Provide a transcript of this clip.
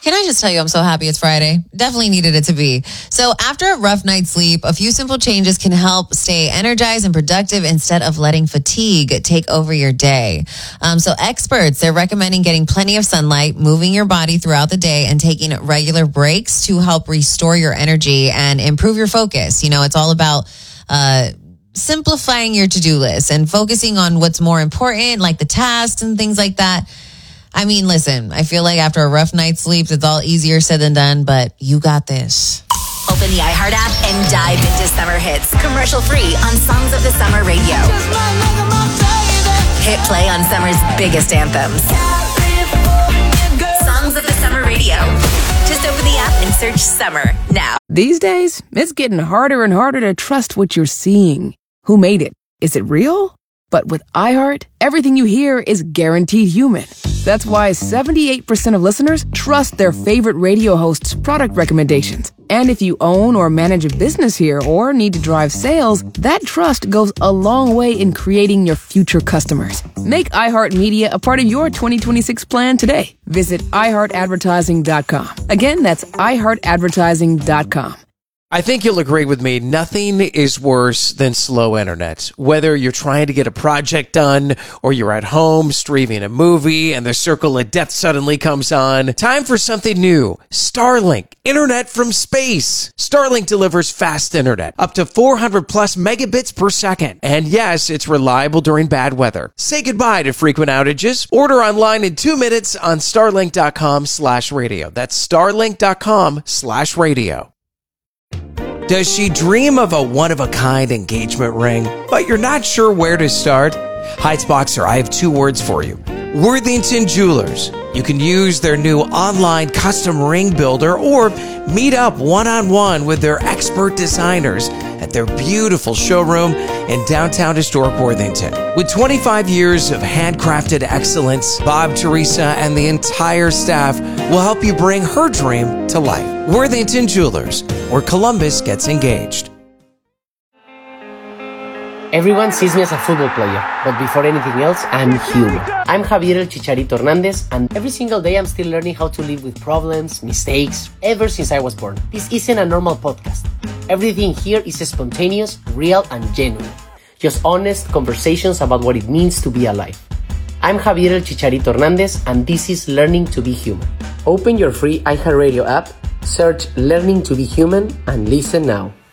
Can I just tell you, I'm so happy it's Friday. Definitely needed it to be. So after a rough night's sleep, a few simple changes can help stay energized and productive instead of letting fatigue take over your day. So experts, they're recommending getting plenty of sunlight, moving your body throughout the day, and taking regular breaks to help restore your energy and improve your focus. You know, it's all about simplifying your to-do list and focusing on what's more important, like the tasks and things like that. I mean, listen, I feel like after a rough night's sleep, it's all easier said than done, but you got this. Open the iHeart app and dive into summer hits, commercial free on Songs of the Summer radio. Hit play on summer's biggest anthems. Songs of the Summer radio. Just open the app and search summer now. These days, it's getting harder and harder to trust what you're seeing. Who made it? Is it real? But with iHeart, everything you hear is guaranteed human. That's why 78% of listeners trust their favorite radio host's product recommendations. And if you own or manage a business here or need to drive sales, that trust goes a long way in creating your future customers. Make iHeartMedia a part of your 2026 plan today. Visit iHeartAdvertising.com. Again, that's iHeartAdvertising.com. I think you'll agree with me. Nothing is worse than slow internet. Whether you're trying to get a project done or you're at home streaming a movie and the circle of death suddenly comes on. Time for something new. Starlink. Internet from space. Starlink delivers fast internet. Up to 400 plus megabits per second. And yes, it's reliable during bad weather. Say goodbye to frequent outages. Order online in 2 minutes on starlink.com/radio. That's starlink.com/radio. Does she dream of a one-of-a-kind engagement ring, but you're not sure where to start? Heights Boxer, I have 2 words for you. Worthington Jewelers. You can use their new online custom ring builder or meet up one-on-one with their expert designers at their beautiful showroom in downtown historic Worthington. With 25 years of handcrafted excellence, Bob, Teresa, and the entire staff will help you bring her dream to life. Worthington Jewelers, where Columbus gets engaged. Everyone sees me as a football player, but before anything else, I'm human. I'm Javier El Chicharito Hernandez, and every single day I'm still learning how to live with problems, mistakes, ever since I was born. This isn't a normal podcast. Everything here is spontaneous, real, and genuine. Just honest conversations about what it means to be alive. I'm Javier El Chicharito Hernandez, and this is Learning to be Human. Open your free iHeartRadio app, search Learning to be Human, and listen now.